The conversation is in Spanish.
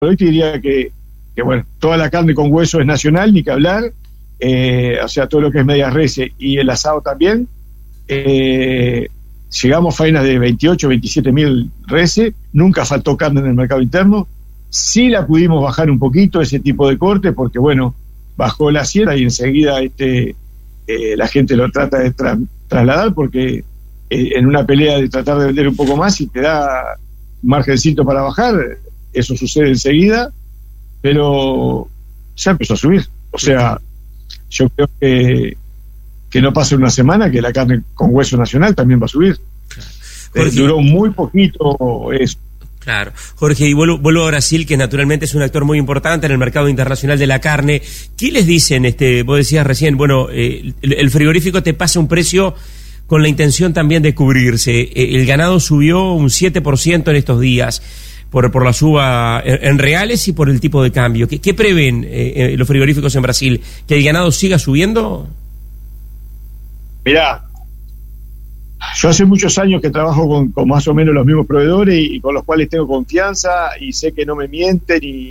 hoy te diría que bueno, toda la carne con hueso es nacional, ni que hablar, o sea, todo lo que es medias res y el asado también. Llegamos a faenas de 28, 27 mil reses, nunca faltó carne en el mercado interno. Sí la pudimos bajar un poquito, ese tipo de corte, porque bueno, bajó la siembra y enseguida la gente lo trata de trasladar, porque en una pelea de tratar de vender un poco más y te da margencito para bajar, eso sucede enseguida, pero ya empezó a subir. O sea, yo creo que no pase una semana que la carne con hueso nacional también va a subir. Jorge, duró muy poquito eso. Claro. Jorge, y vuelvo a Brasil, que naturalmente es un actor muy importante en el mercado internacional de la carne. ¿Qué les dicen? Vos decías recién, bueno, el frigorífico te pasa un precio con la intención también de cubrirse. El ganado subió un 7% en estos días por la suba en reales y por el tipo de cambio. ¿Qué prevén los frigoríficos en Brasil? ¿Que el ganado siga subiendo? Mirá, yo hace muchos años que trabajo con más o menos los mismos proveedores y con los cuales tengo confianza y sé que no me mienten y